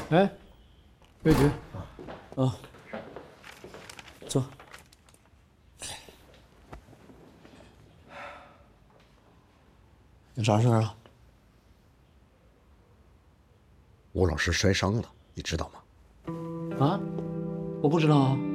哎，魏局， 啊，坐。有啥事儿啊？ 吴老师摔伤了，你知道吗？ 啊，我不知道啊。